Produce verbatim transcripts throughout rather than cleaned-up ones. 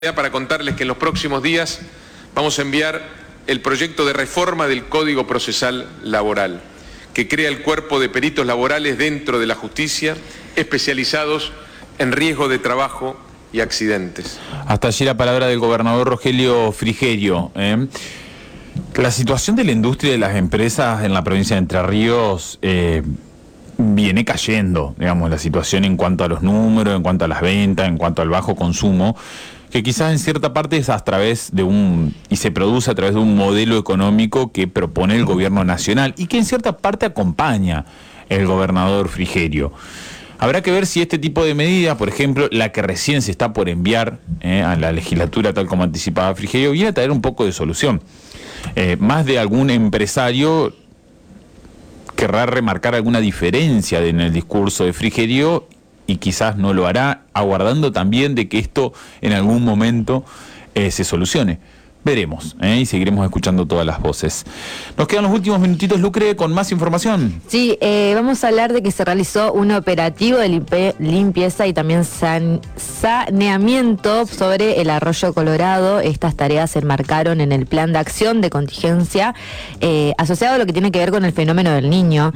Para contarles que en los próximos días vamos a enviar el proyecto de reforma del Código Procesal Laboral, que crea el cuerpo de peritos laborales dentro de la justicia, especializados en riesgo de trabajo y accidentes. Hasta allí la palabra del gobernador Rogelio Frigerio. ¿eh? La situación de la industria y de las empresas en la provincia de Entre Ríos eh, viene cayendo, digamos, la situación en cuanto a los números, en cuanto a las ventas, en cuanto al bajo consumo, que quizás en cierta parte es a través de un, y se produce a través de un modelo económico que propone el gobierno nacional y que en cierta parte acompaña el gobernador Frigerio. Habrá que ver si este tipo de medidas, por ejemplo, la que recién se está por enviar eh, a la legislatura, tal como anticipaba Frigerio, viene a traer un poco de solución. Eh, más de algún empresario querrá remarcar alguna diferencia en el discurso de Frigerio y quizás no lo hará, aguardando también de que esto en algún momento eh, se solucione. Veremos, ¿eh? y seguiremos escuchando todas las voces. Nos quedan los últimos minutitos, Lucre, con más información. Sí, eh, vamos a hablar de que se realizó un operativo de limpe, limpieza y también san, saneamiento sobre el Arroyo Colorado. Estas tareas se enmarcaron en el plan de acción de contingencia eh, asociado a lo que tiene que ver con el fenómeno del Niño.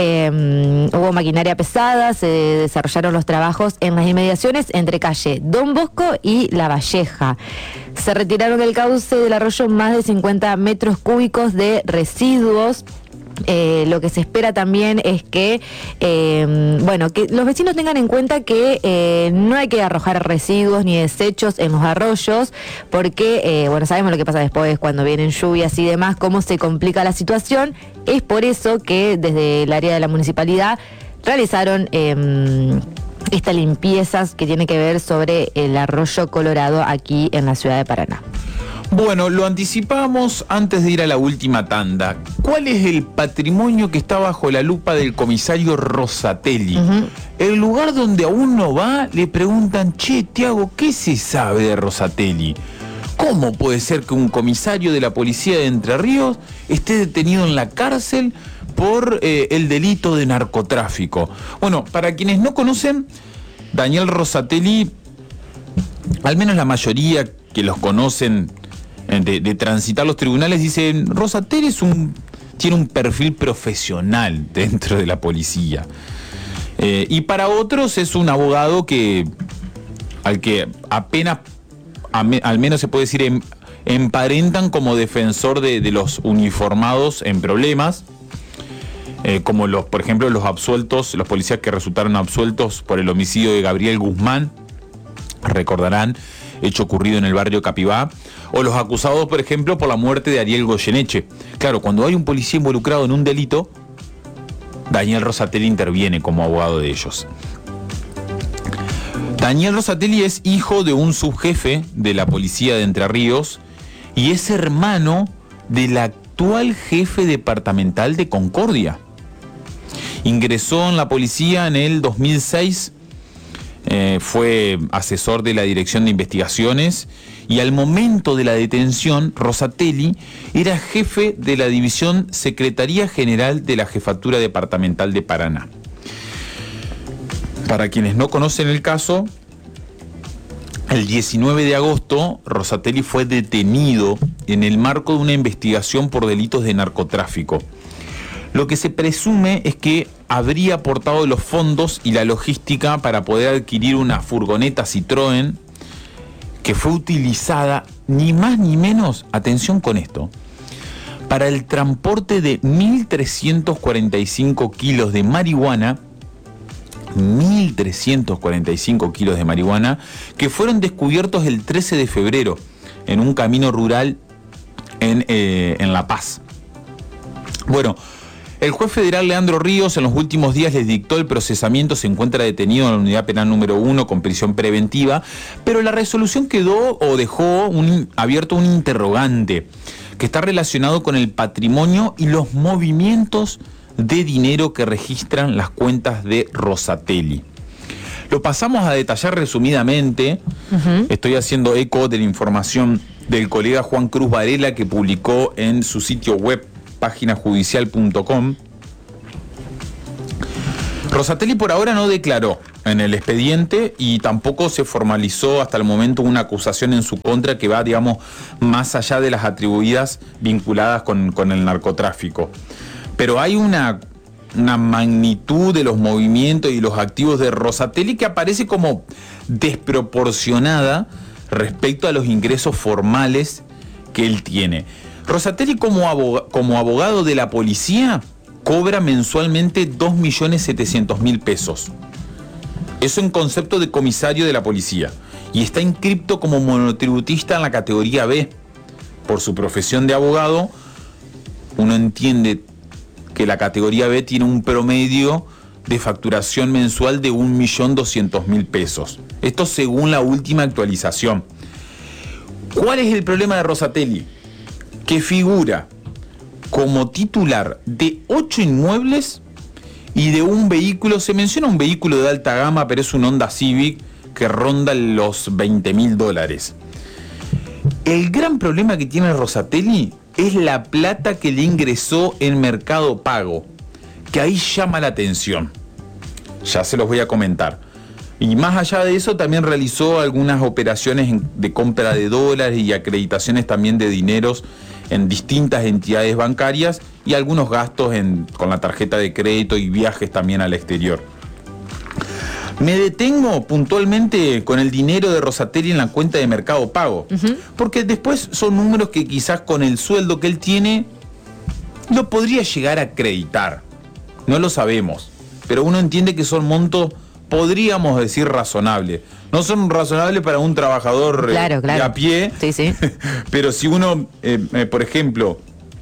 Eh, hubo maquinaria pesada, se desarrollaron los trabajos en las inmediaciones entre calle Don Bosco y La Valleja. Se retiraron del cauce del arroyo más de cincuenta metros cúbicos de residuos. Eh, lo que se espera también es que, eh, bueno, que los vecinos tengan en cuenta que eh, no hay que arrojar residuos ni desechos en los arroyos, porque, eh, bueno, sabemos lo que pasa después cuando vienen lluvias y demás, cómo se complica la situación. Es por eso que desde el área de la municipalidad realizaron Eh, estas limpiezas que tiene que ver sobre el Arroyo Colorado aquí en la ciudad de Paraná. Bueno, lo anticipamos antes de ir a la última tanda. ¿Cuál es el patrimonio que está bajo la lupa del comisario Rosatelli? Uh-huh. El lugar donde a uno va, le preguntan, che, Tiago, ¿qué se sabe de Rosatelli? ¿Cómo puede ser que un comisario de la policía de Entre Ríos esté detenido en la cárcel por eh, el delito de narcotráfico? Bueno, para quienes no conocen, Daniel Rosatelli, al menos la mayoría que los conocen de, de transitar los tribunales, dicen, Rosatelli es un, tiene un perfil profesional dentro de la policía. Eh, y para otros es un abogado que, al que apenas, al menos se puede decir, em, emparentan como defensor de, de los uniformados en problemas. Eh, como los, por ejemplo, los absueltos, los policías que resultaron absueltos por el homicidio de Gabriel Guzmán, recordarán, hecho ocurrido en el barrio Capibá, o los acusados, por ejemplo, por la muerte de Ariel Goyeneche. Claro, cuando hay un policía involucrado en un delito, Daniel Rosatelli interviene como abogado de ellos. Daniel Rosatelli es hijo de un subjefe de la policía de Entre Ríos y es hermano del actual jefe departamental de Concordia. Ingresó en la policía en el dos mil seis, eh, fue asesor de la Dirección de Investigaciones y al momento de la detención, Rosatelli era jefe de la División Secretaría General de la Jefatura Departamental de Paraná. Para quienes no conocen el caso, el diecinueve de agosto, Rosatelli fue detenido en el marco de una investigación por delitos de narcotráfico. Lo que se presume es que habría aportado los fondos y la logística para poder adquirir una furgoneta Citroën que fue utilizada ni más ni menos, atención con esto, para el transporte de mil trescientos cuarenta y cinco kilos de marihuana, mil trescientos cuarenta y cinco kilos de marihuana, que fueron descubiertos el trece de febrero en un camino rural en, eh, en La Paz. Bueno, el juez federal Leandro Ríos en los últimos días les dictó el procesamiento, se encuentra detenido en la unidad penal número uno con prisión preventiva, pero la resolución quedó o dejó un, abierto un interrogante que está relacionado con el patrimonio y los movimientos de dinero que registran las cuentas de Rosatelli. Lo pasamos a detallar resumidamente. Uh-huh. Estoy haciendo eco de la información del colega Juan Cruz Varela que publicó en su sitio web página judicial punto com. Rosatelli por ahora no declaró en el expediente y tampoco se formalizó hasta el momento una acusación en su contra que va, digamos, más allá de las atribuidas vinculadas con, con el narcotráfico. Pero hay una, una magnitud de los movimientos y los activos de Rosatelli que aparece como desproporcionada respecto a los ingresos formales que él tiene. Rosatelli como abogado, como abogado de la policía cobra mensualmente dos millones setecientos mil pesos. Eso en concepto de comisario de la policía. Y está inscripto como monotributista en la categoría B. Por su profesión de abogado, uno entiende que la categoría B tiene un promedio de facturación mensual de un millón doscientos mil pesos. Esto según la última actualización. ¿Cuál es el problema de Rosatelli? Que figura como titular de ocho inmuebles y de un vehículo, se menciona un vehículo de alta gama, pero es un Honda Civic que ronda los veinte mil dólares. El gran problema que tiene Rosatelli es la plata que le ingresó en Mercado Pago, que ahí llama la atención. Ya se los voy a comentar. Y más allá de eso, también realizó algunas operaciones de compra de dólares y acreditaciones también de dineros en distintas entidades bancarias y algunos gastos en, con la tarjeta de crédito y viajes también al exterior. Me detengo puntualmente con el dinero de Rosatelli en la cuenta de Mercado Pago, uh-huh. porque después son números que quizás con el sueldo que él tiene lo podría llegar a acreditar. No lo sabemos, pero uno entiende que son montos, podríamos decir, razonables. No son razonables para un trabajador claro, eh, claro. de a pie, sí, sí. pero si uno, eh, eh, por ejemplo,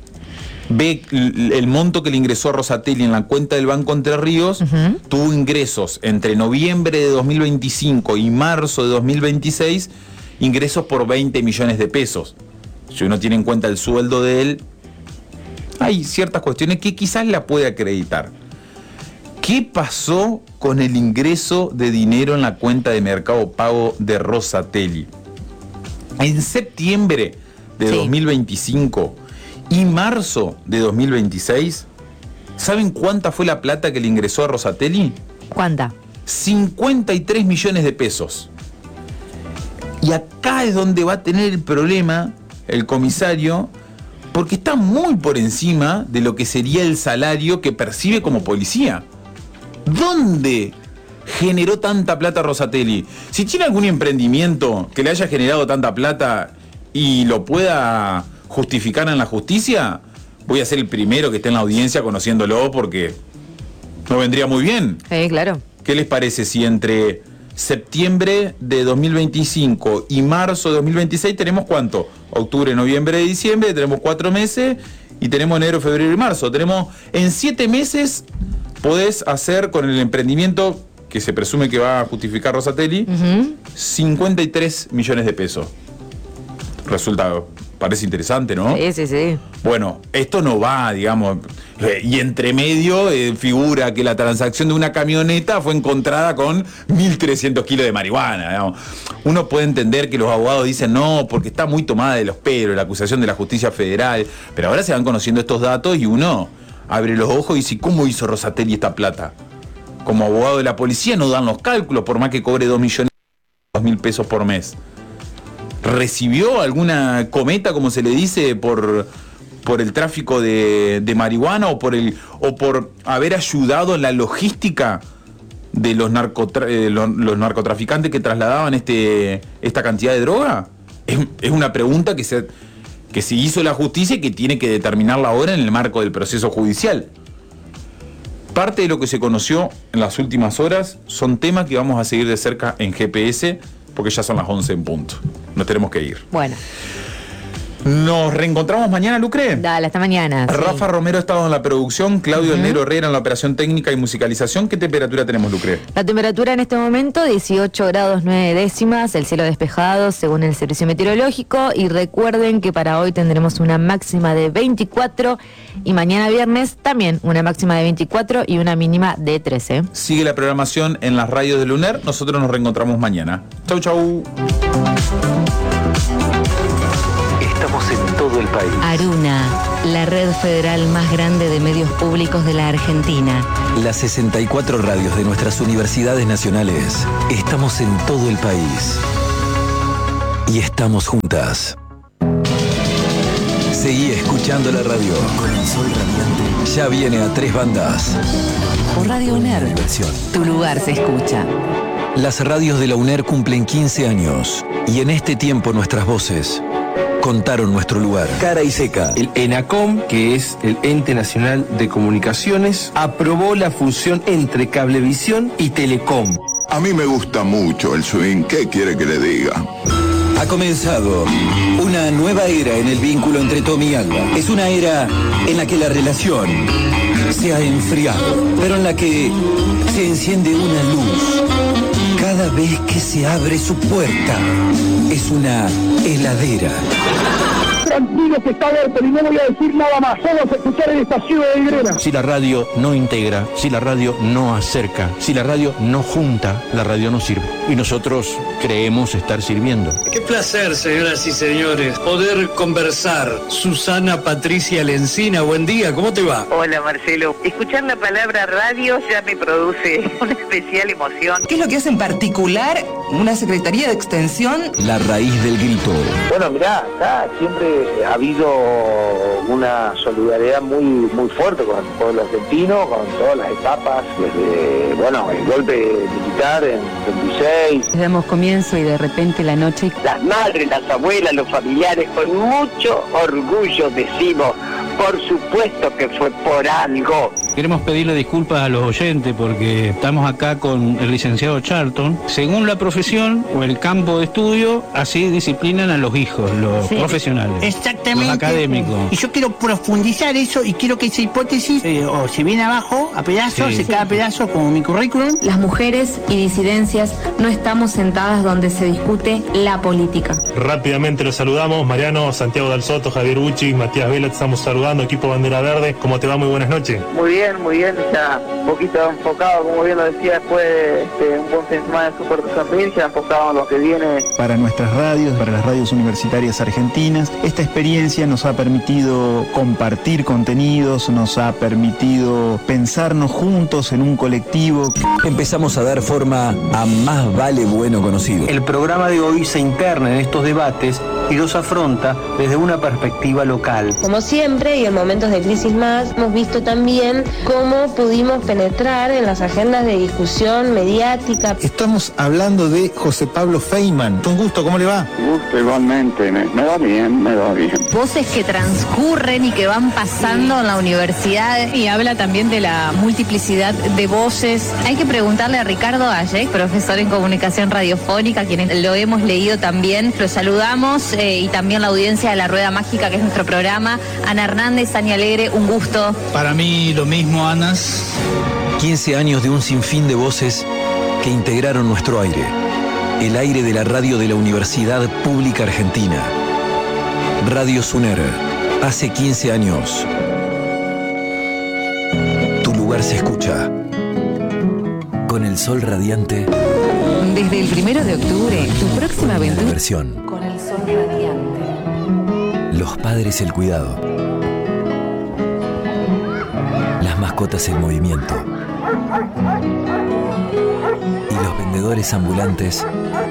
ve el monto que le ingresó a Rosatelli en la cuenta del Banco Entre Ríos, uh-huh. tuvo ingresos entre noviembre de dos mil veinticinco y marzo de dos mil veintiséis, ingresos por veinte millones de pesos. Si uno tiene en cuenta el sueldo de él, hay ciertas cuestiones que quizás la puede acreditar. ¿Qué pasó con el ingreso de dinero en la cuenta de Mercado Pago de Rosatelli? En septiembre de sí. dos mil veinticinco y marzo de dos mil veintiséis, ¿saben cuánta fue la plata que le ingresó a Rosatelli? ¿Cuánta? cincuenta y tres millones de pesos. Y acá es donde va a tener el problema el comisario, porque está muy por encima de lo que sería el salario que percibe como policía. ¿Dónde generó tanta plata Rosatelli? Si tiene algún emprendimiento que le haya generado tanta plata y lo pueda justificar en la justicia, voy a ser el primero que esté en la audiencia conociéndolo, porque no vendría muy bien. Sí, claro. ¿Qué les parece si entre septiembre de dos mil veinticinco y marzo de dos mil veintiséis tenemos cuánto? Octubre, noviembre, diciembre, tenemos cuatro meses y tenemos enero, febrero y marzo. Tenemos en siete meses podés hacer con el emprendimiento que se presume que va a justificar Rosatelli, uh-huh. cincuenta y tres millones de pesos. Resultado, parece interesante, ¿no? Sí, sí, sí. Bueno, esto no va, digamos, eh, y entre medio eh, figura que la transacción de una camioneta fue encontrada con mil trescientos kilos de marihuana, digamos. Uno puede entender que los abogados dicen no, porque está muy tomada de los pelos la acusación de la justicia federal, pero ahora se van conociendo estos datos y uno abre los ojos y dice, ¿cómo hizo Rosatelli esta plata? Como abogado de la policía no dan los cálculos, por más que cobre dos millones dos mil pesos por mes. ¿Recibió alguna cometa, como se le dice, por, por el tráfico de, de marihuana o por, el, o por haber ayudado en la logística de los, narcotra- eh, los, los narcotraficantes que trasladaban este, esta cantidad de droga? Es, es una pregunta que se... que se hizo la justicia y que tiene que determinarla ahora en el marco del proceso judicial. Parte de lo que se conoció en las últimas horas son temas que vamos a seguir de cerca en G P S, porque ya son las once en punto. Nos tenemos que ir. Bueno. Nos reencontramos mañana, Lucre. Dale, hasta mañana. Rafa sí. Romero ha estado en la producción, Claudio uh-huh. El Negro Herrera en la operación técnica y musicalización. ¿Qué temperatura tenemos, Lucre? La temperatura en este momento, dieciocho grados nueve décimas, el cielo despejado según el servicio meteorológico. Y recuerden que para hoy tendremos una máxima de veinticuatro y mañana viernes también una máxima de veinticuatro y una mínima de trece. Sigue la programación en las radios de Luner. Nosotros nos reencontramos mañana. Chau, chau. Estamos en todo el país. Aruna. la red federal más grande de medios públicos de la Argentina. Las sesenta y cuatro radios de nuestras universidades nacionales. Estamos en todo el país. Y estamos juntas. Seguí escuchando la radio. Con el sol radiante. Ya viene a tres bandas. Por Radio UNER. Tu lugar se escucha. Las radios de la UNER cumplen quince años. Y en este tiempo nuestras voces contaron nuestro lugar. Cara y seca. El ENACOM, que es el Ente Nacional de Comunicaciones, aprobó la fusión entre Cablevisión y Telecom. A mí me gusta mucho el swing. ¿Qué quiere que le diga? Ha comenzado una nueva era en el vínculo entre Tommy y Alba. Es una era en la que la relación se ha enfriado, pero en la que se enciende una luz cada vez que se abre su puerta. Es una heladera. Tranquilo que está abierto y no voy a decir nada más. Vamos a escuchar el estación de Grena. Si la radio no integra, si la radio no acerca, si la radio no junta, la radio no sirve. Y nosotros creemos estar sirviendo. Qué placer, señoras y señores, poder conversar. Susana Patricia Lencina, buen día, ¿cómo te va? Hola, Marcelo. Escuchar la palabra radio ya me produce una especial emoción. ¿Qué es lo que hace en particular una Secretaría de Extensión? La raíz del grito. Bueno, mirá, acá siempre ha habido una solidaridad muy muy fuerte con el pueblo argentino, con todas las etapas, desde, bueno, el golpe militar en veintiséis. Damos comienzo y de repente la noche... Las madres, las abuelas, los familiares, con mucho orgullo decimos, por supuesto que fue por algo. Queremos pedirle disculpas a los oyentes porque estamos acá con el licenciado Charlton. Según la profesión o el campo de estudio, así disciplinan a los hijos, los sí, profesionales. Exactamente. Los académicos. Y yo quiero profundizar eso y quiero que esa hipótesis, eh, o se viene abajo a pedazos, sí, se sí. cae a pedazos como mi currículum. Las mujeres y disidencias no estamos sentadas donde se discute la política. Rápidamente los saludamos. Mariano, Santiago Dal Soto, Javier Uchi, Matías Vela, te estamos saludando. Equipo Bandera Verde, ¿cómo te va? Muy buenas noches. Muy bien, muy bien, ya un poquito enfocado, como bien lo decía, después de este, un buen fin de semana de Super San Miguel, ya enfocado en lo que viene. Para nuestras radios, para las radios universitarias argentinas, esta experiencia nos ha permitido compartir contenidos, nos ha permitido pensarnos juntos en un colectivo. Empezamos a dar forma a Más Vale Bueno Conocido. El programa de hoy se interna en estos debates y los afronta desde una perspectiva local. Como siempre, y en momentos de crisis más, hemos visto también cómo pudimos penetrar en las agendas de discusión mediática. Estamos hablando de José Pablo Feynman. Un gusto, ¿cómo le va? Gusto igualmente, me, me va bien, me va bien. Voces que transcurren y que van pasando sí. en la universidad. Y habla también de la multiplicidad de voces. Hay que preguntarle a Ricardo Ayek, profesor en comunicación radiofónica, quienes lo hemos leído también. Lo saludamos eh, y también la audiencia de La Rueda Mágica, que es nuestro programa. Ana Hernández, Ani Alegre, un gusto. Para mí lo mismo, Anas. quince años de un sinfín de voces que integraron nuestro aire. El aire de la radio de la Universidad Pública Argentina. Radio UNER. Hace quince años. Tu lugar se escucha. Con el sol radiante. Desde el primero de octubre, tu próxima aventura. Versión. Con el sol radiante. Los padres el cuidado. Las mascotas el movimiento. Y los vendedores ambulantes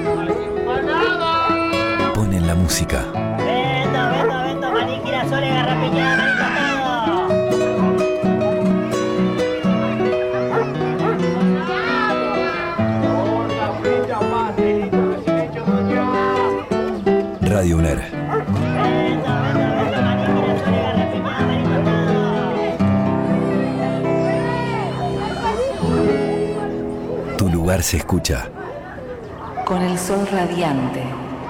ponen la música. Vendo, vendo, vendo, maní, girasoles, garrapiñada, maní tostado. Radio UNER. Tu lugar se escucha. Con el sol radiante.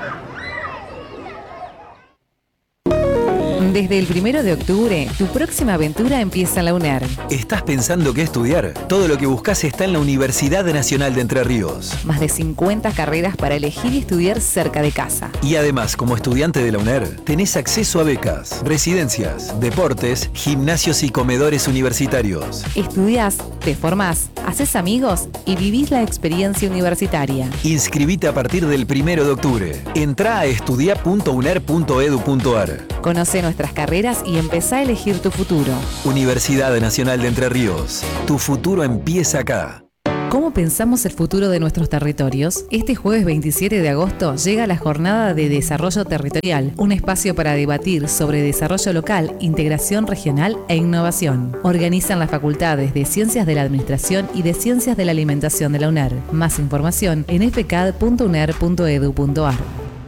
Desde el primero de octubre, tu próxima aventura empieza en la UNER. ¿Estás pensando qué estudiar? Todo lo que buscas está en la Universidad Nacional de Entre Ríos. Más de cincuenta carreras para elegir y estudiar cerca de casa. Y además, como estudiante de la UNER, tenés acceso a becas, residencias, deportes, gimnasios y comedores universitarios. Estudiás, te formás, haces amigos y vivís la experiencia universitaria. Inscribite a partir del primero de octubre. Entrá a estudia punto uner punto edu punto ar. Conoce nuestras carreras y empezá a elegir tu futuro. Universidad Nacional de Entre Ríos. Tu futuro empieza acá. ¿Cómo pensamos el futuro de nuestros territorios? Este jueves veintisiete de agosto llega la Jornada de Desarrollo Territorial, un espacio para debatir sobre desarrollo local, integración regional e innovación. Organizan las facultades de Ciencias de la Administración y de Ciencias de la Alimentación de la UNER. Más información en f c a d punto u n e r punto e d u punto a r.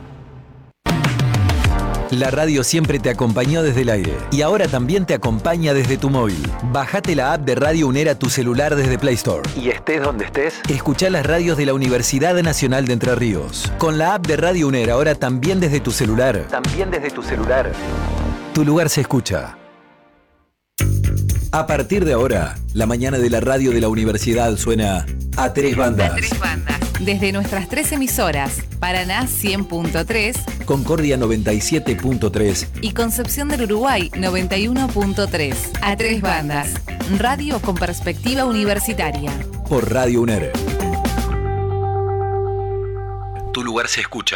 La radio siempre te acompañó desde el aire y ahora también te acompaña desde tu móvil. Bájate la app de Radio UNER a tu celular desde Play Store. Y estés donde estés, escuchá las radios de la Universidad Nacional de Entre Ríos. Con la app de Radio UNER ahora también desde tu celular. También desde tu celular. Tu lugar se escucha. A partir de ahora, la mañana de la radio de la universidad suena a tres bandas. A tres bandas. Desde nuestras tres emisoras, Paraná cien punto tres, Concordia noventa y siete punto tres y Concepción del Uruguay noventa y uno punto tres. A tres bandas. Radio con perspectiva universitaria. Por Radio UNER. Tu lugar se escucha.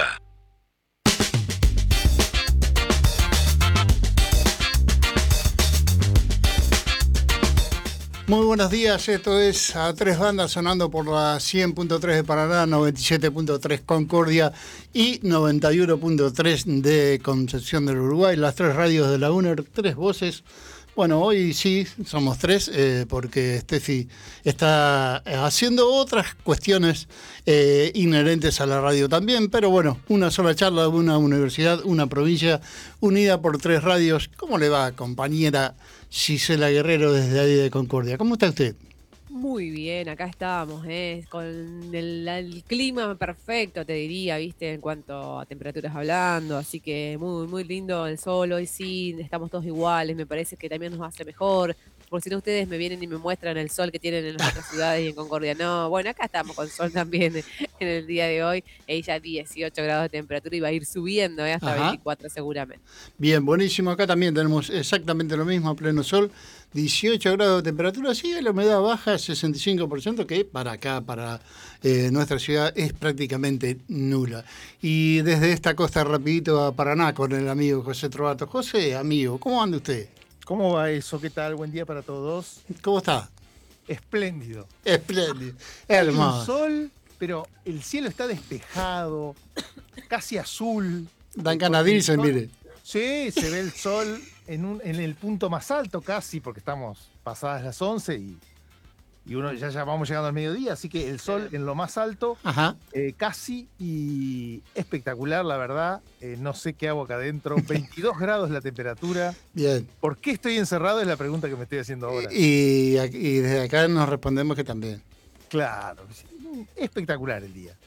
Muy buenos días, esto es A Tres Bandas sonando por la cien punto tres de Paraná, noventa y siete punto tres Concordia y noventa y uno punto tres de Concepción del Uruguay, las tres radios de la UNER, tres voces. Bueno, hoy sí somos tres eh, porque Steffi está haciendo otras cuestiones eh, inherentes a la radio también, pero bueno, una sola charla, una universidad, una provincia unida por tres radios. ¿Cómo le va, compañera Gisela Guerrero desde ahí de Concordia? ¿Cómo está usted? Muy bien, acá estamos, ¿eh? Con el, el clima perfecto, te diría, ¿viste? En cuanto a temperaturas hablando, así que muy, muy lindo el sol, hoy sí, estamos todos iguales, me parece que también nos hace mejor, porque si no ustedes me vienen y me muestran el sol que tienen en las otras ciudades y en Concordia, no, bueno, acá estamos con sol también en el día de hoy, ella dieciocho grados de temperatura y va a ir subiendo, ¿eh? Hasta Ajá. veinticuatro seguramente. Bien, buenísimo, acá también tenemos exactamente lo mismo, a pleno sol, dieciocho grados de temperatura, sí, la humedad baja, sesenta y cinco por ciento, que para acá, para eh, nuestra ciudad, es prácticamente nula. Y desde esta costa rapidito a Paraná con el amigo José Trovato. José, amigo, ¿cómo anda usted? ¿Cómo va eso? ¿Qué tal? Buen día para todos. ¿Cómo está? Espléndido. Espléndido. Hermoso. Hay un sol, pero el cielo está despejado, casi azul. Dan canadiense, mire. Sí, se ve el sol en, un, en el punto más alto casi, porque estamos pasadas las once y, y uno ya, ya vamos llegando al mediodía, así que el sol en lo más alto, eh, casi, y espectacular, la verdad. Eh, no sé qué hago acá adentro. veintidós grados la temperatura. Bien. ¿Por qué estoy encerrado? Es la pregunta que me estoy haciendo ahora. Y, y desde acá nos respondemos que también. Claro, espectacular el día.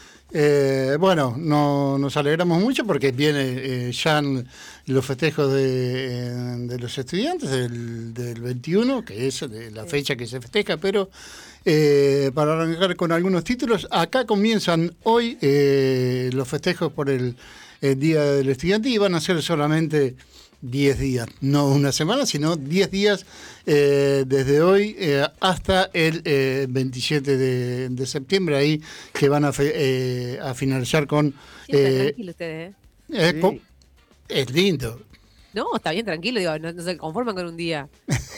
Eh, bueno, no, nos alegramos mucho porque viene eh, ya los festejos de, de los estudiantes del, del veintiuno, que es la fecha que se festeja, pero eh, para arrancar con algunos títulos, acá comienzan hoy eh, los festejos por el, el Día del Estudiante y van a ser solamente diez días, no una semana, sino diez días eh, desde hoy eh, hasta el eh, veintisiete de, de septiembre, ahí que van a, fe, eh, a finalizar con... Sí, está eh, tranquilo ustedes, ¿eh? Es, sí. Es lindo. No, está bien tranquilo, digo, no, no se conforman con un día.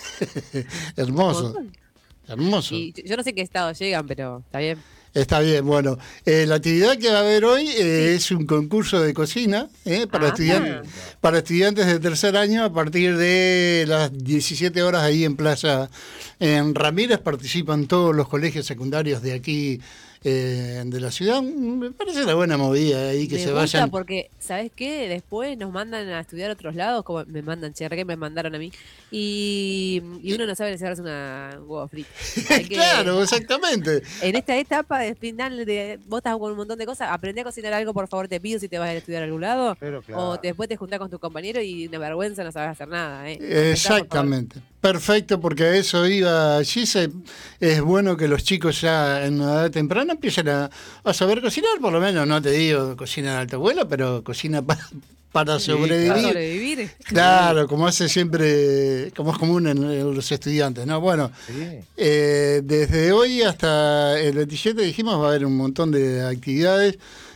Hermoso, hermoso. Y yo no sé qué estado llegan, pero está bien. Está bien, bueno. Eh, la actividad que va a haber hoy eh, es un concurso de cocina eh, para, estudiantes, para estudiantes de tercer año a partir de las diecisiete horas ahí en Plaza en Ramírez. Participan todos los colegios secundarios de aquí eh, de la ciudad. Me parece una buena movida ahí que me se gusta vayan. Porque, ¿sabes qué? Después nos mandan a estudiar a otros lados, como me mandan, che, que me mandaron a mí, y, y uno no sabe hacerse una huevo frito. Claro, exactamente. En esta etapa de final de vos estás con un montón de cosas, aprendí a cocinar algo, por favor, te pido, si te vas a estudiar a algún lado, Pero claro. o después te juntás con tu compañero y de vergüenza no sabes hacer nada. ¿eh? Exactamente. Perfecto, porque a eso iba Gise. Es bueno que los chicos ya en una edad temprana empiecen a, a saber cocinar, por lo menos, no te digo cocina de alta abuela, pero cocina para, para Sí, sobrevivir. para sobrevivir. Claro, como hace siempre, como es común en, en los estudiantes, ¿no? Bueno, Sí. eh, desde hoy hasta el veintisiete dijimos va a haber un montón de actividades.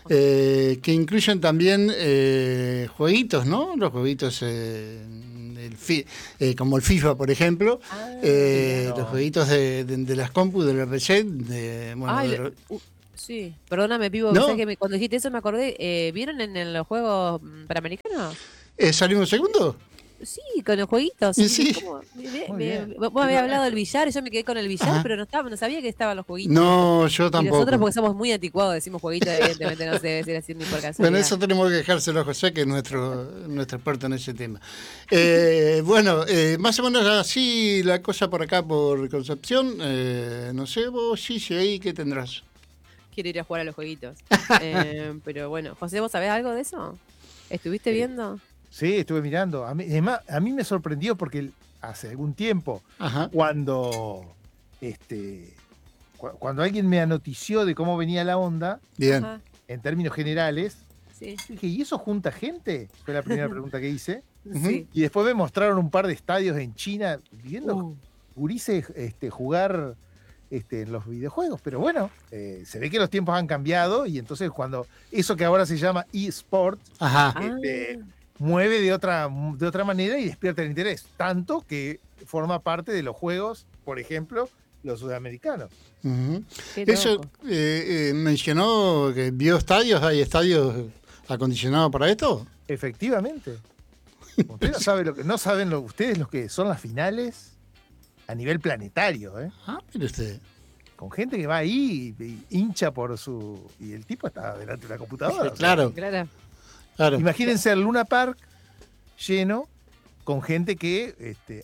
eh, que incluyen también eh, jueguitos, ¿no? Los jueguitos eh, el fi, eh, como el FIFA, por ejemplo, ah, eh, no. los jueguitos de, de, de las compu, de la P C, de, bueno, Ay, de, uh, sí, perdóname, Pivo, ¿no? Que me, cuando dijiste eso me acordé, eh, ¿vieron en, en los Juegos Panamericanos? Eh, ¿Salimos segundo? Sí, con los jueguitos. Sí, sí. Me, me, me, vos me habías hablado del billar y yo me quedé con el billar, ajá, pero no estaba, no sabía que estaban los jueguitos. No, yo tampoco. Y nosotros, porque somos muy anticuados, decimos jueguitos, evidentemente no se debe decir así ni por casualidad. Bueno, eso tenemos que dejárselo a José, que es nuestro, nuestro experto en ese tema. Eh, bueno, eh, más o menos así la cosa por acá, por Concepción. Eh, no sé, vos, sí, sí, ahí, ¿qué tendrás? Quiero ir a jugar a los jueguitos. eh, pero bueno, José, ¿vos sabés algo de eso? ¿Estuviste sí. viendo? Sí, estuve mirando. A mí, además, a mí me sorprendió porque hace algún tiempo, ajá, cuando este cu cuando alguien me anotició de cómo venía la onda, bien, ajá, en términos generales, sí, dije, ¿y eso junta gente? Fue la primera pregunta que hice. Sí. Y después me mostraron un par de estadios en China viendo uh. gurises este, jugar este, en los videojuegos. Pero bueno, eh, se ve que los tiempos han cambiado y entonces cuando eso que ahora se llama eSport, este, ah. mueve de otra, de otra manera y despierta el interés. Tanto que forma parte de los juegos, por ejemplo, los sudamericanos. Uh-huh. Eso eh, eh, mencionó que vio estadios, ¿hay estadios acondicionados para esto? Efectivamente. Ustedes no saben lo que, no saben lo, ustedes lo que son las finales a nivel planetario, ¿eh? Ah, pero usted. Con gente que va ahí y, y hincha por su. Y el tipo está delante de la computadora. Claro. O sea, claro. Claro. Imagínense el Luna Park lleno con gente que este,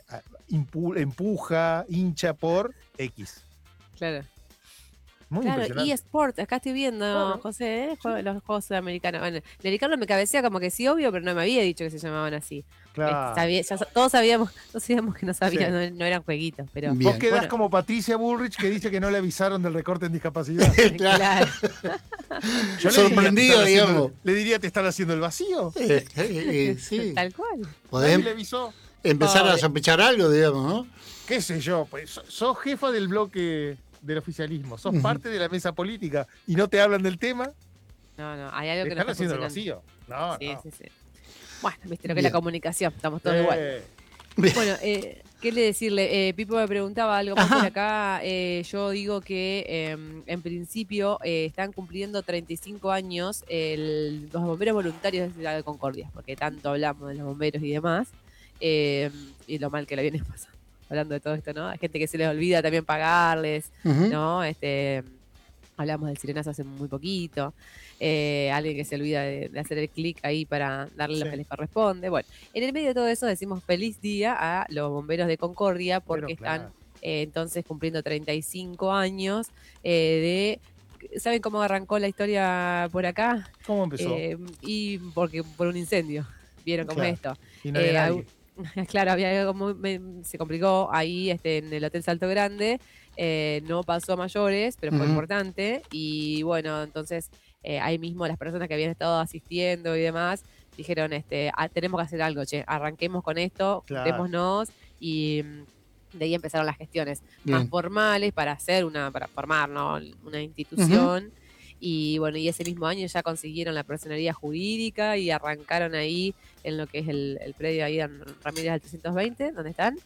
empuja, hincha por X. Claro. Muy claro, impresionante. eSport, acá estoy viendo, bueno, José, ¿eh? los juegos sudamericanos. Bueno, Ricardo me cabecea como que sí, obvio, pero no me había dicho que se llamaban así. Claro. Sabía, ya, todos sabíamos, todos sabíamos que no sabían, sí, no, no eran jueguitos. Pero vos quedás bueno. como Patricia Bullrich, que dice que no le avisaron del recorte en discapacidad. Claro. Yo sorprendido, le digamos. Haciendo, le diría, ¿te están haciendo el vacío? Eh, eh, eh, sí. Tal cual. Podés le avisó. empezar oh, a sospechar algo, digamos, ¿no? ¿Qué sé yo? Pues sos jefa del bloque del oficialismo, sos uh-huh. parte de la mesa política y no te hablan del tema. No, no, hay algo que no está haciendo el vacío. No, sí, no. Sí, sí. Bueno, viste lo que es la comunicación, estamos todos eh. igual. Bueno, eh, ¿qué le decirle? Eh, Pipo me preguntaba algo más por acá. Eh, yo digo que eh, en principio eh, están cumpliendo treinta y cinco años el, los bomberos voluntarios de Ciudad de Concordia, porque tanto hablamos de los bomberos y demás, eh, y lo mal que la vienen pasando. Hablando de todo esto, ¿no? Hay gente que se les olvida también pagarles, uh-huh. ¿no? Este, hablamos del sirenazo hace muy poquito. Eh, alguien que se olvida de, de hacer el clic ahí para darle sí. lo que les corresponde. Bueno, en el medio de todo eso decimos feliz día a los bomberos de Concordia porque bueno, claro. están eh, entonces cumpliendo treinta y cinco años eh, de... ¿Saben cómo arrancó la historia por acá? ¿Cómo empezó? Eh, y porque por un incendio. ¿Vieron cómo claro. es esto? Y no había nadie. Claro, había algo muy, me, se complicó ahí este, en el Hotel Salto Grande, eh, no pasó a mayores, pero fue uh-huh. importante, y bueno, entonces eh, ahí mismo las personas que habían estado asistiendo y demás, dijeron, este, ah, tenemos que hacer algo, che, arranquemos con esto, claro. juntémonos, y de ahí empezaron las gestiones Bien. más formales para hacer una, para formar, ¿no? una institución, uh-huh. y bueno, y ese mismo año ya consiguieron la personería jurídica y arrancaron ahí en lo que es el, el predio ahí en Ramírez al trescientos veinte, donde están,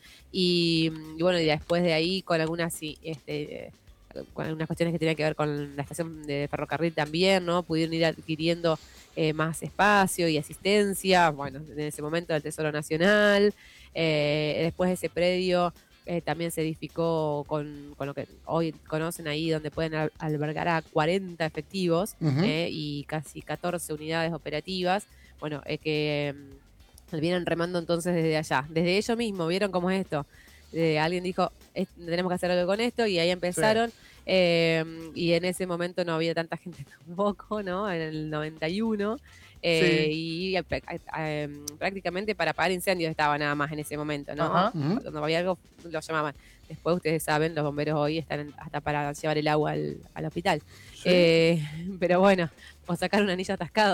y, y bueno, y después de ahí con algunas este, con algunas cuestiones que tenían que ver con la estación de ferrocarril también, ¿no? Pudieron ir adquiriendo eh, más espacio y asistencia, bueno, en ese momento del Tesoro Nacional, eh, después de ese predio eh, también se edificó con, con lo que hoy conocen ahí, donde pueden al, albergar a cuarenta efectivos uh-huh. eh, y casi catorce unidades operativas. Bueno, es que eh, vienen remando entonces desde allá, desde ellos mismos, ¿vieron cómo es esto? Eh, alguien dijo, tenemos que hacer algo con esto, y ahí empezaron, sí. eh, y en ese momento no había tanta gente tampoco, ¿no? En el noventa y uno, eh, sí. y eh, eh, prácticamente para apagar incendios estaba nada más en ese momento, ¿no? Ajá. Cuando había algo, lo llamaban. Después, ustedes saben, los bomberos hoy están hasta para llevar el agua al, al hospital. Sí. Eh, pero bueno, o sacar un anillo atascado.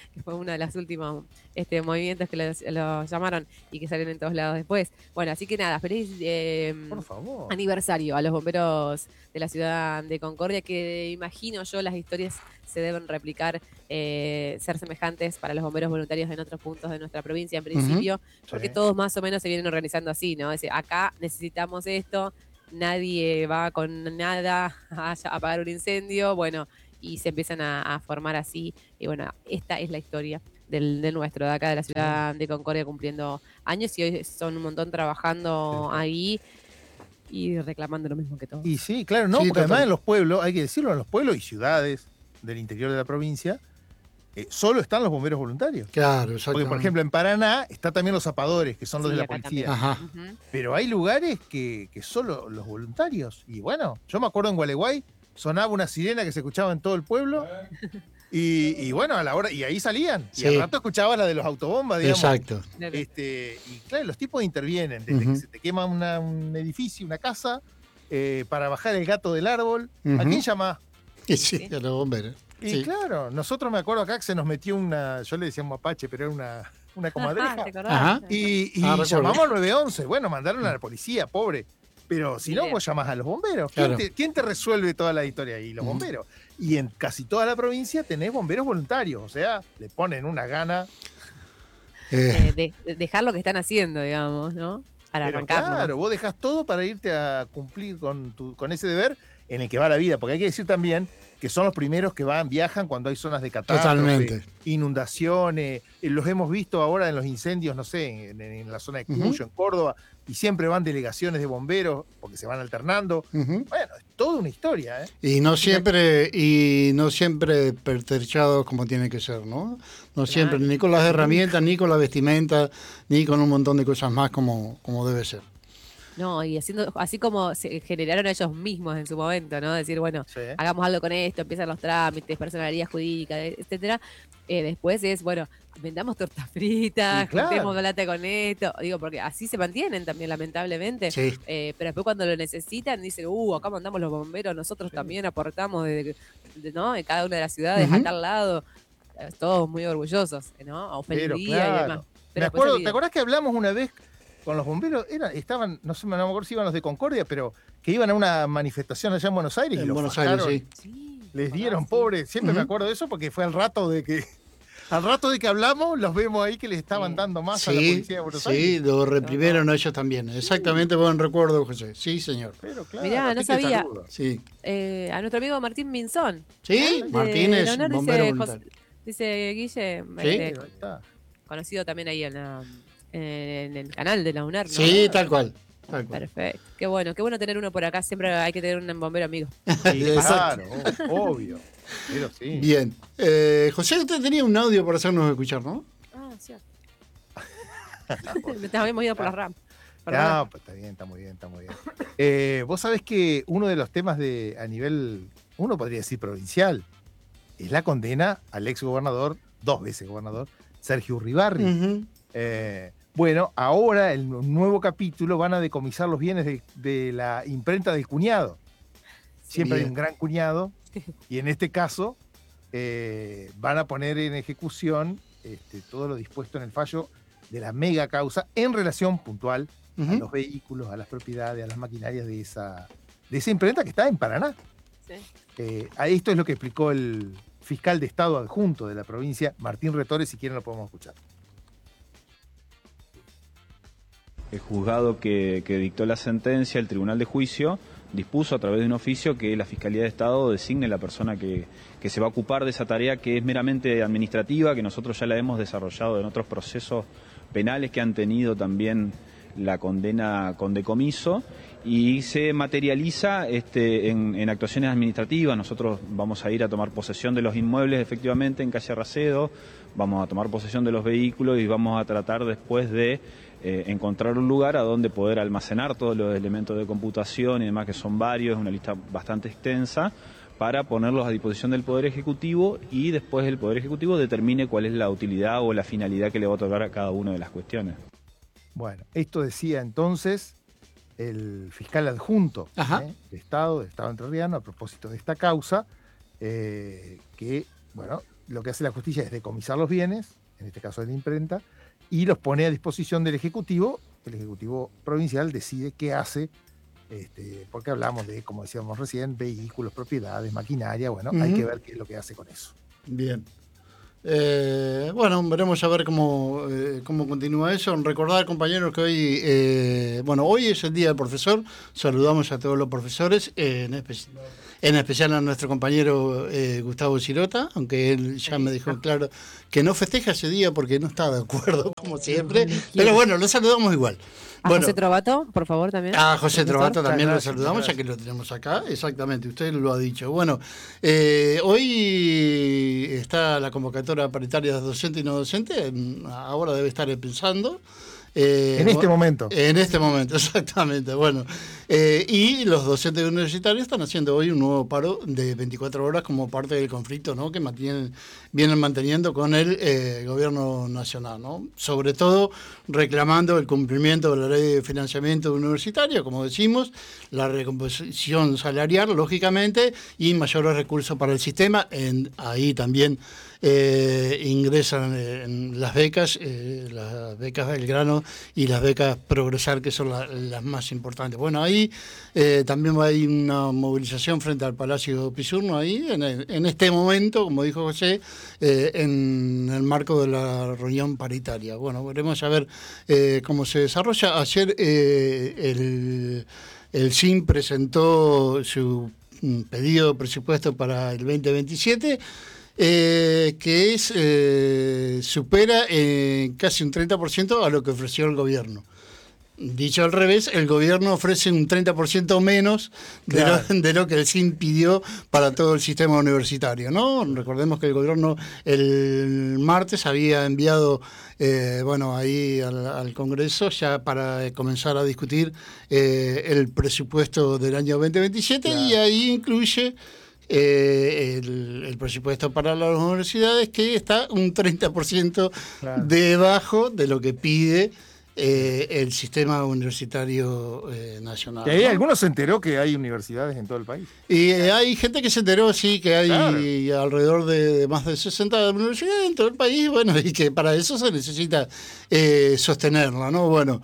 que fue uno de los últimos este, movimientos que los, los llamaron y que salen en todos lados después. Bueno, así que nada, feliz eh, Por favor. aniversario a los bomberos de la ciudad de Concordia, que imagino yo las historias se deben replicar, eh, ser semejantes para los bomberos voluntarios en otros puntos de nuestra provincia en principio, Uh-huh. porque Sí. todos más o menos se vienen organizando así, ¿no? Es decir, acá necesitamos esto, nadie va con nada a apagar un incendio, bueno, y se empiezan a, a formar así, y bueno, esta es la historia del, del nuestro, de acá de la ciudad de Concordia, cumpliendo años, y hoy son un montón trabajando ahí y reclamando lo mismo que todos. Y sí, claro, no, Sí, porque además total. en los pueblos, hay que decirlo, en los pueblos y ciudades del interior de la provincia, eh, solo están los bomberos voluntarios. Claro, Porque, exactamente. por ejemplo, en Paraná está también los zapadores, que son los Sí, de la acá policía. también. Ajá. Ujú. Pero hay lugares que, que solo los voluntarios. Y bueno, yo me acuerdo en Gualeguay, sonaba una sirena que se escuchaba en todo el pueblo. Y, y bueno, a la hora, y ahí salían. Y Sí. al rato escuchaba la de los autobombas, digamos. Exacto. Este, y claro, los tipos intervienen. Desde Ujú. que se te quema una- un edificio, una casa, eh, para bajar el gato del árbol. ¿A Ujú. quién llamás? Y sí, a los bomberos. Y Sí. claro, nosotros me acuerdo acá que se nos metió una, yo le decía un mapache, pero era una, una comadreja. ¿Te acordás? Ajá. Y, y Ah, recuerdo. llamamos al nueve once. Bueno, mandaron a la policía, pobre. Pero si no, Bien. vos llamás a los bomberos. ¿Quién, Claro. te, quién te resuelve toda la historia ahí? Los Ujú. bomberos. Y en casi toda la provincia tenés bomberos voluntarios. O sea, le ponen una gana. Eh, Eh, de, de dejar lo que están haciendo, digamos, ¿no? Para Pero arrancar. claro, vos dejás todo para irte a cumplir con, tu, con ese deber en el que va la vida. Porque hay que decir también que son los primeros que van, viajan cuando hay zonas de catástrofe, Totalmente. inundaciones. Eh, Los hemos visto ahora en los incendios, no sé, en, en la zona de Cuyo, Ujú. en Córdoba, y siempre van delegaciones de bomberos porque se van alternando. Ujú. Bueno, es toda una historia, ¿eh? Y no siempre, y no siempre pertrechados como tiene que ser, ¿no? No siempre, ni con las herramientas, ni con la vestimenta, ni con un montón de cosas más como, como debe ser. No, y haciendo, así como se generaron ellos mismos en su momento, ¿no? Decir, bueno, Sí. hagamos algo con esto, empiezan los trámites, personalidad jurídica, etcétera. Eh, después es, bueno, vendamos tortas fritas, Sí, claro. juntemos plata con esto. Digo, porque así se mantienen también, lamentablemente. Sí. Eh, pero después cuando lo necesitan, dicen, uh, acá mandamos los bomberos, nosotros también aportamos de, de- ¿no? En cada una de las ciudades, Ujú. a tal lado. Eh, Todos muy orgullosos, ¿no? A Ofelia Pero y claro. demás. Me Pero después acuerdo, olvidan. ¿te acordás que hablamos una vez con los bomberos? Era, estaban, no sé, no me acuerdo si iban los de Concordia, pero que iban a una manifestación allá en Buenos Aires y En los Buenos fajaron. Aires, sí. Sí, Les ¿te dieron, acordás? pobres. Siempre me Ujú. acuerdo de eso porque fue al rato de que al rato de que hablamos, los vemos ahí que les estaban Sí. dando más a la Sí, policía de Buenos sí, Aires. lo reprimieron ellos también. Exactamente, buen recuerdo, José. Sí, señor. Pero claro, Mirá, así no que sabía. saludo. Sí. Eh, a nuestro amigo Martín Minzón. Sí, De Martínez, Leonor, bombero dice, voluntario. José- dice Guille, este, Pero ahí está. conocido también ahí en, la- en el canal de la UNER, ¿no? Sí, tal cual. Tal cual. Perfecto. Qué bueno, qué bueno tener uno por acá. Siempre hay que tener un bombero amigo. Sí, Exacto. claro, obvio. Pero sí. Bien. Eh, José, usted tenía un audio para hacernos escuchar, ¿no? Ah, cierto. Me habíamos ido por las ramas. No, pues está bien, está muy bien, está muy bien. Eh, Vos sabés que uno de los temas de a nivel, uno podría decir provincial, es la condena al ex gobernador, dos veces gobernador, Sergio Uribarri. Ujú. Eh, bueno, ahora el nuevo capítulo van a decomisar los bienes de, de la imprenta del cuñado. Siempre hay Bien. un gran cuñado, y en este caso eh, van a poner en ejecución este, todo lo dispuesto en el fallo de la mega causa en relación puntual a Ujú. los vehículos, a las propiedades, a las maquinarias de esa, de esa imprenta que está en Paraná. Sí. Eh, a esto es lo que explicó el fiscal de Estado adjunto de la provincia, Martín Retores, si quieren lo podemos escuchar. El juzgado que, que dictó la sentencia, el Tribunal de Juicio, dispuso a través de un oficio que la Fiscalía de Estado designe la persona que, que se va a ocupar de esa tarea que es meramente administrativa, que nosotros ya la hemos desarrollado en otros procesos penales que han tenido también la condena con decomiso y se materializa este, en, en actuaciones administrativas. Nosotros vamos a ir a tomar posesión de los inmuebles efectivamente en calle Racedo, vamos a tomar posesión de los vehículos y vamos a tratar después de eh, encontrar un lugar a donde poder almacenar todos los elementos de computación y demás, que son varios, es una lista bastante extensa, para ponerlos a disposición del Poder Ejecutivo y después el Poder Ejecutivo determine cuál es la utilidad o la finalidad que le va a otorgar a cada una de las cuestiones. Bueno, esto decía entonces el fiscal adjunto ¿eh? de Estado, de Estado entrerriano, a propósito de esta causa, eh, que, bueno, lo que hace la justicia es decomisar los bienes, en este caso de la imprenta, y los pone a disposición del Ejecutivo. El Ejecutivo Provincial decide qué hace, este, porque hablamos de, como decíamos recién, vehículos, propiedades, maquinaria. Bueno, uh-huh. hay que ver qué es lo que hace con eso. Bien. Eh, bueno, veremos a ver cómo, eh, cómo continúa eso. Recordar, compañeros, que hoy, eh, bueno, hoy es el Día del Profesor. Saludamos a todos los profesores, eh, en, espe- en especial a nuestro compañero eh, Gustavo Cirota, aunque él ya me dejó claro que no festeja ese día porque no está de acuerdo, como siempre. Pero bueno, lo saludamos igual. A bueno, José Trovato, por favor, también. A José Trovato también gracias, lo saludamos, gracias. ya que lo tenemos acá. Exactamente, usted lo ha dicho. Bueno, eh, hoy está la convocatoria paritaria de docente y no docente. Ahora debe estar pensando. Eh, en este momento. En este momento, exactamente. Bueno, eh, y los docentes universitarios están haciendo hoy un nuevo paro de veinticuatro horas como parte del conflicto, ¿no?, que mantienen, vienen manteniendo con el eh, gobierno nacional, ¿no? Sobre todo reclamando el cumplimiento de la ley de financiamiento universitario, como decimos, la recomposición salarial, lógicamente, y mayores recursos para el sistema. En, ahí también eh, ingresan en las becas, eh, las becas Belgrano y las becas Progresar, que son la, las más importantes. Bueno, ahí eh, también hay una movilización frente al Palacio Pisurno, ahí en, el, en este momento, como dijo José, eh, en el marco de la reunión paritaria. Bueno, veremos a ver eh, cómo se desarrolla. Ayer eh, el, el S I M presentó su pedido de presupuesto para el veinte veintisiete, Eh, que es eh, supera eh, casi un treinta por ciento a lo que ofreció el gobierno. Dicho al revés, el gobierno ofrece un treinta por ciento menos de, claro. lo, de lo que el S I M pidió para todo el sistema universitario, ¿no? Recordemos que el gobierno el martes había enviado eh, bueno, ahí al, al Congreso ya para comenzar a discutir eh, el presupuesto del año veinte veintisiete, claro. Y ahí incluye Eh, el, el presupuesto para las universidades, que está un treinta por ciento claro. debajo de lo que pide eh, el sistema universitario eh, nacional. Y ahí ¿no? algunos se enteró que hay universidades en todo el país. Y eh, hay gente que se enteró, sí, que hay claro. alrededor de, de más de sesenta universidades en todo el país, bueno, y que para eso se necesita eh, sostenerla, ¿no? Bueno,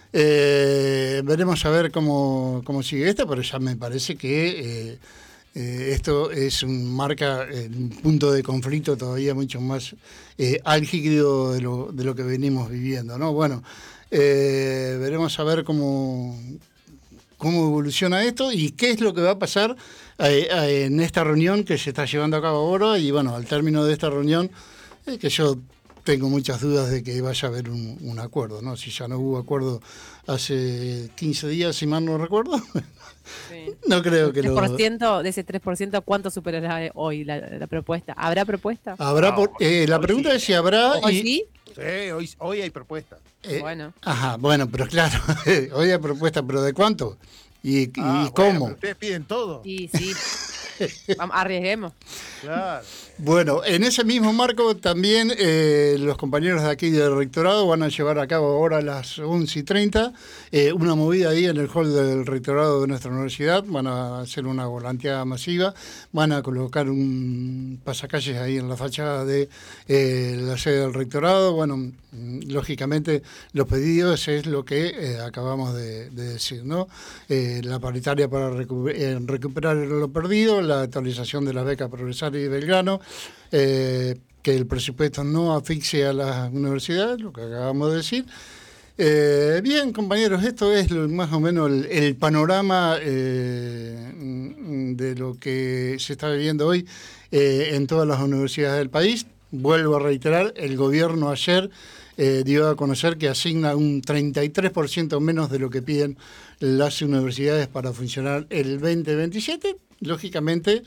eh, veremos a ver cómo, cómo sigue esto, pero ya me parece que... Eh, Eh, esto es un, marca eh, un punto de conflicto todavía mucho más eh, álgido de lo, de lo que venimos viviendo, ¿no? Bueno, eh, veremos a ver cómo, cómo evoluciona esto y qué es lo que va a pasar eh, eh, en esta reunión que se está llevando a cabo ahora. Y bueno, al término de esta reunión, eh, que yo tengo muchas dudas de que vaya a haber un, un acuerdo, ¿no? Si ya no hubo acuerdo hace quince días, si mal no recuerdo. Sí. No creo que lo... tres por ciento de ese tres por ciento, ¿cuánto superará hoy la, la propuesta? ¿Habrá propuesta? Habrá no, por, eh, la pregunta sí. es si habrá... ¿Hoy y... sí? Sí, hoy, hoy hay propuesta. Eh, bueno. Ajá, bueno, pero claro, hoy hay propuesta, pero ¿de cuánto? ¿Y, ah, y cómo? Bueno, ustedes piden todo. Sí, sí. Arriesguemos. Claro. Bueno, en ese mismo marco también eh, los compañeros de aquí del rectorado van a llevar a cabo ahora a las once y treinta eh, una movida ahí en el hall del rectorado de nuestra universidad. Van a hacer una volanteada masiva, van a colocar un pasacalles ahí en la fachada de eh, la sede del rectorado. Bueno, lógicamente los pedidos es lo que eh, acabamos de, de decir, ¿no? Eh, la paritaria para recu- eh, recuperar lo perdido, la actualización de las becas Progresar y Belgrano, eh, que el presupuesto no asfixie a las universidades, lo que acabamos de decir. Eh, bien, compañeros, esto es lo, más o menos el, el panorama eh, de lo que se está viviendo hoy eh, en todas las universidades del país. Vuelvo a reiterar, el gobierno ayer eh, dio a conocer que asigna un treinta y tres por ciento menos de lo que piden las universidades para funcionar el veinte veintisiete. Lógicamente,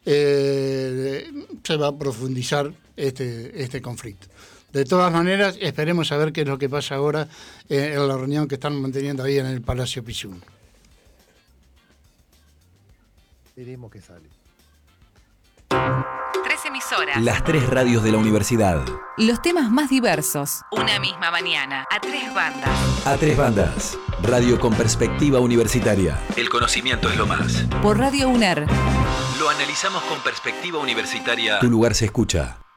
eh, se va a profundizar este, este conflicto. De todas maneras, esperemos a ver qué es lo que pasa ahora eh, en la reunión que están manteniendo ahí en el Palacio Pisurno. Veremos qué sale. Tres emisoras. Las tres radios de la universidad. Los temas más diversos. Una misma mañana. A tres bandas. A tres bandas. Radio con perspectiva universitaria. El conocimiento es lo más. Por Radio UNER. Lo analizamos con perspectiva universitaria. Tu lugar se escucha.